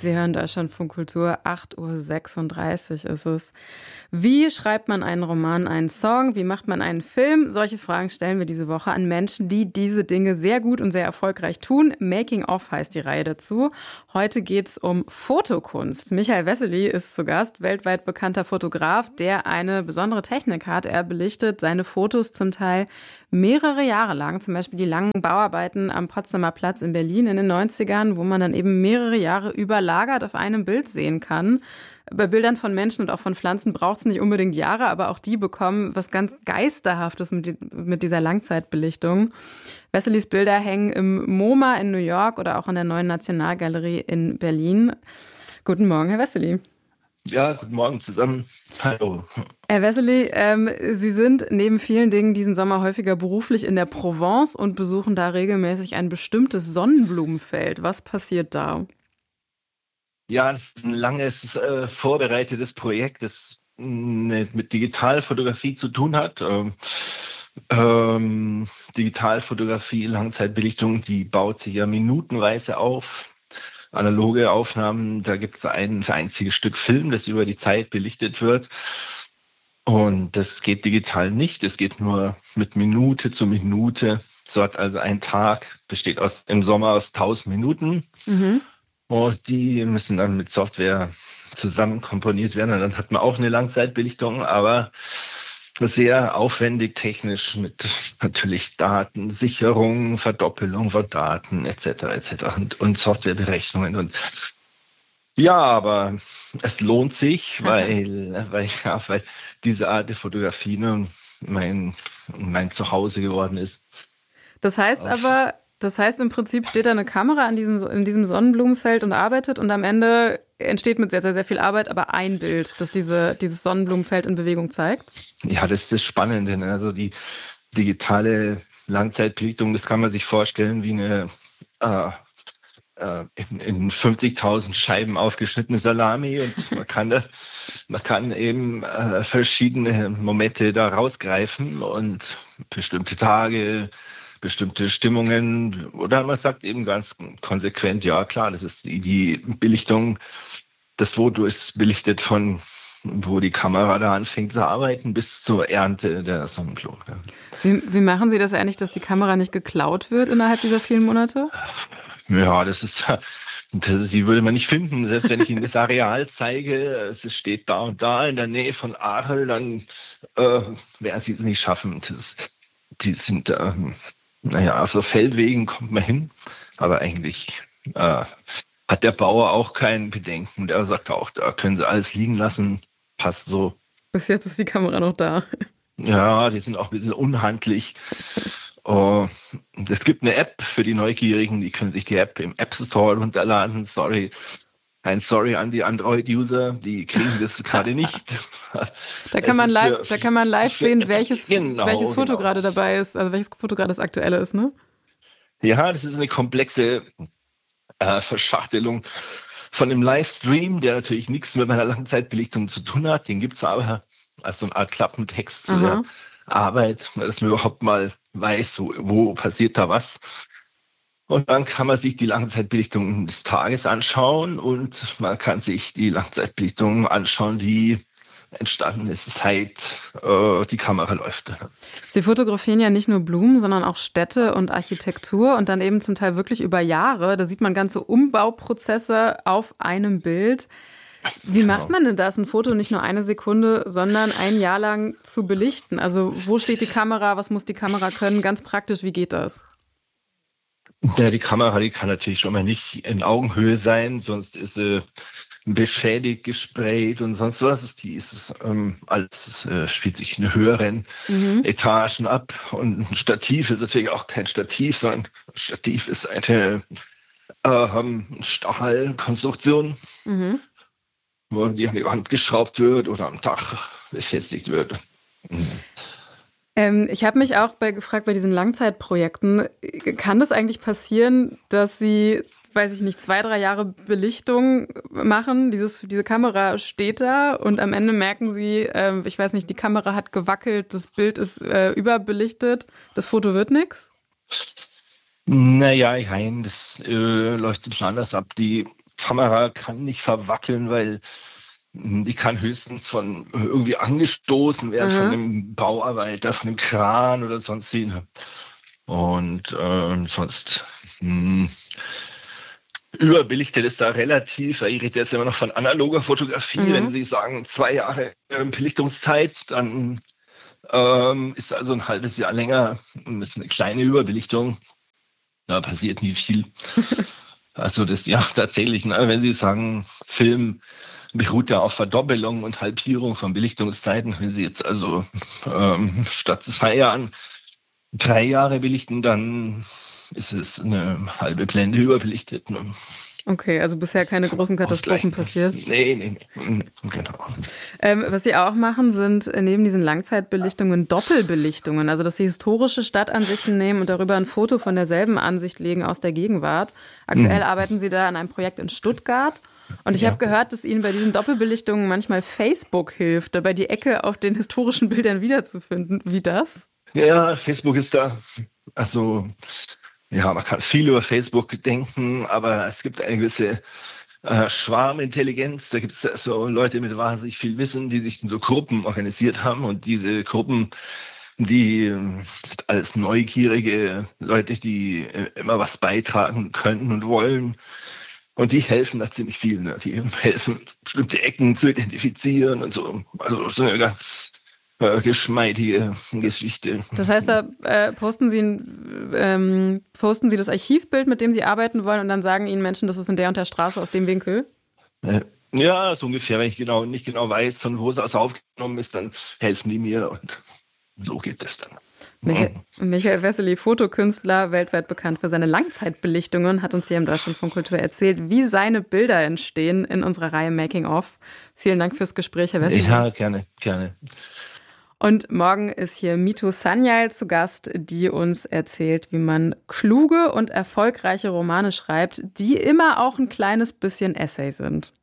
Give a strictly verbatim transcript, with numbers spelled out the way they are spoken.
Sie hören Deutschlandfunk Kultur, acht Uhr sechsunddreißig ist es. Wie schreibt man einen Roman, einen Song? Wie macht man einen Film? Solche Fragen stellen wir diese Woche an Menschen, die diese Dinge sehr gut und sehr erfolgreich tun. Making of heißt die Reihe dazu. Heute geht es um Fotokunst. Michael Wessely ist zu Gast, weltweit bekannter Fotograf, der eine besondere Technik hat. Er belichtet seine Fotos zum Teil mehrere Jahre lang, zum Beispiel die langen Bauarbeiten am Potsdamer Platz in Berlin in den neunzigern, wo man dann eben mehrere Jahre überlagert auf einem Bild sehen kann. Bei Bildern von Menschen und auch von Pflanzen braucht es nicht unbedingt Jahre, aber auch die bekommen was ganz Geisterhaftes mit, die, mit dieser Langzeitbelichtung. Wesselys Bilder hängen im MoMA in New York oder auch in der Neuen Nationalgalerie in Berlin. Guten Morgen, Herr Wessely. Ja, guten Morgen zusammen. Hallo. Herr Wessely, ähm, Sie sind neben vielen Dingen diesen Sommer häufiger beruflich in der Provence und besuchen da regelmäßig ein bestimmtes Sonnenblumenfeld. Was passiert da? Ja, das ist ein langes, äh, vorbereitetes Projekt, das mh, mit Digitalfotografie zu tun hat. Ähm, ähm, Digitalfotografie, Langzeitbelichtung, die baut sich ja minutenweise auf. Analoge Aufnahmen, da gibt es ein einziges Stück Film, das über die Zeit belichtet wird. Und das geht digital nicht, es geht nur mit Minute zu Minute. So hat also ein Tag, besteht aus, im Sommer aus tausend Minuten. Mhm. Und die müssen dann mit Software zusammen komponiert werden. Und dann hat man auch eine Langzeitbelichtung, aber sehr aufwendig technisch mit natürlich Daten, Sicherung, Verdoppelung von Daten et cetera et cetera und, und Softwareberechnungen. Und ja, aber es lohnt sich, weil, weil, ja, weil diese Art der Fotografie ne, mein, mein Zuhause geworden ist. Das heißt aber, das heißt im Prinzip steht da eine Kamera an diesem, in diesem Sonnenblumenfeld und arbeitet und am Ende entsteht mit sehr, sehr, sehr viel Arbeit aber ein Bild, das diese, dieses Sonnenblumenfeld in Bewegung zeigt? Ja, das ist das Spannende. Ne? Also die digitale Langzeitbelichtung, das kann man sich vorstellen wie eine äh, äh, in, in fünfzigtausend Scheiben aufgeschnittene Salami und man kann, da, man kann eben äh, verschiedene Momente da rausgreifen und bestimmte Tage, bestimmte Stimmungen oder man sagt eben ganz konsequent, ja klar, das ist die, die Belichtung, das Foto ist belichtet von wo die Kamera da anfängt zu arbeiten, bis zur Ernte der Sonnenblumen. Wie, wie machen Sie das eigentlich, dass die Kamera nicht geklaut wird innerhalb dieser vielen Monate? Ja, das ist, das, die würde man nicht finden. Selbst wenn ich Ihnen das Areal zeige, es steht da und da in der Nähe von Aarhus, dann äh, werden Sie es nicht schaffen. Das, die sind, ähm, naja, auf so Feldwegen kommt man hin, aber eigentlich äh, hat der Bauer auch kein Bedenken. Der sagt auch, da können Sie alles liegen lassen. Passt so. Bis jetzt ist die Kamera noch da. Ja, die sind auch ein bisschen unhandlich. Uh, es gibt eine App für die Neugierigen, die können sich die App im App Store runterladen. Sorry, ein Sorry an die Android-User, die kriegen das gerade nicht. Da kann man live, für, da kann man live für, sehen, welches, genau, welches Foto genau. gerade dabei ist, also welches Foto gerade das aktuelle ist, ne? Ja, das ist eine komplexe äh, Verschachtelung von einem Livestream, der natürlich nichts mit meiner Langzeitbelichtung zu tun hat. Den gibt es aber als so eine Art Klappentext zu der Arbeit, dass man überhaupt mal weiß, wo, wo passiert da was. Und dann kann man sich die Langzeitbelichtung des Tages anschauen und man kann sich die Langzeitbelichtung anschauen, die entstanden ist, seit äh, die Kamera läuft. Sie fotografieren ja nicht nur Blumen, sondern auch Städte und Architektur und dann eben zum Teil wirklich über Jahre. Da sieht man ganze Umbauprozesse auf einem Bild. Wie genau. macht man denn das, ein Foto nicht nur eine Sekunde, sondern ein Jahr lang zu belichten? Also wo steht die Kamera, was muss die Kamera können? Ganz praktisch, wie geht das? Ja, die Kamera, die kann natürlich schon mal nicht in Augenhöhe sein, sonst ist sie beschädigt, gesprayt und sonst was. Die ist ähm, alles äh, spielt sich in höheren mhm. Etagen ab. Und ein Stativ ist natürlich auch kein Stativ, sondern ein Stativ ist eine äh, Stahlkonstruktion, mhm. wo die an die Wand geschraubt wird oder am Dach befestigt wird. Mhm. Ähm, ich habe mich auch bei, gefragt, bei diesen Langzeitprojekten, kann das eigentlich passieren, dass Sie, weiß ich nicht, zwei, drei Jahre Belichtung machen, dieses, diese Kamera steht da und am Ende merken Sie, äh, ich weiß nicht, die Kamera hat gewackelt, das Bild ist äh, überbelichtet, das Foto wird nichts? Naja, nein, das äh, läuft ein bisschen anders ab. Die Kamera kann nicht verwackeln, weil die kann höchstens von irgendwie angestoßen werden, mhm. von einem Bauarbeiter, von einem Kran oder sonst wie. Und äh, sonst mh, überbelichtet ist da relativ. Ich rede jetzt immer noch von analoger Fotografie. Mhm. Wenn Sie sagen, zwei Jahre Belichtungszeit, dann ähm, ist also ein halbes Jahr länger. Das ist eine kleine Überbelichtung. Da passiert nie viel. Also das ja tatsächlich, ne, wenn Sie sagen, Film beruht ja auf Verdoppelung und Halbierung von Belichtungszeiten. Wenn Sie jetzt also ähm, statt zwei Jahren drei Jahre belichten, dann ist es eine halbe Blende überbelichtet. Ne? Okay, also bisher keine großen Katastrophen passiert? Nee, nee, nee, genau. Ähm, was Sie auch machen, sind neben diesen Langzeitbelichtungen Doppelbelichtungen. Also dass Sie historische Stadtansichten nehmen und darüber ein Foto von derselben Ansicht legen aus der Gegenwart. Aktuell mhm. arbeiten Sie da an einem Projekt in Stuttgart. Und ich ja. habe gehört, dass Ihnen bei diesen Doppelbelichtungen manchmal Facebook hilft, dabei die Ecke auf den historischen Bildern wiederzufinden. Wie das? Ja, Facebook ist da, also ja, man kann viel über Facebook denken, aber es gibt eine gewisse äh, Schwarmintelligenz. Da gibt es so Leute mit wahnsinnig viel Wissen, die sich in so Gruppen organisiert haben. Und diese Gruppen, die sind alles neugierige Leute, die äh, immer was beitragen können und wollen. Und die helfen da ziemlich viel. Ne? Die helfen, bestimmte Ecken zu identifizieren und so. Also so eine ganz äh, geschmeidige Geschichte. Das heißt, da äh, posten Sie ein, ähm, posten Sie das Archivbild, mit dem Sie arbeiten wollen, und dann sagen Ihnen Menschen, das ist in der und der Straße aus dem Winkel? Äh, ja, so ungefähr. Wenn ich genau nicht genau weiß, von wo es aus aufgenommen ist, dann helfen die mir und so geht es dann. Michael, Michael Wessely, Fotokünstler, weltweit bekannt für seine Langzeitbelichtungen, hat uns hier im Deutschlandfunk Kultur erzählt, wie seine Bilder entstehen in unserer Reihe Making of. Vielen Dank fürs Gespräch, Herr Wessely. Ja, gerne, gerne. Und morgen ist hier Mitu Sanyal zu Gast, die uns erzählt, wie man kluge und erfolgreiche Romane schreibt, die immer auch ein kleines bisschen Essay sind.